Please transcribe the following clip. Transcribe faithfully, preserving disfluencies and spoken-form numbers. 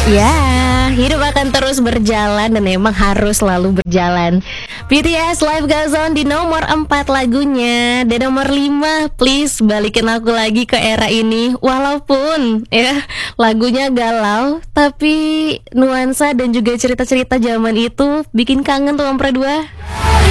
Ya, hidup akan terus berjalan dan emang harus selalu berjalan. B T S Life Goes On di nomor empat lagunya. Dan nomor lima, Please balikin aku lagi ke era ini. Walaupun ya lagunya galau, tapi nuansa dan juga cerita-cerita zaman itu bikin kangen tuh Om Pradua.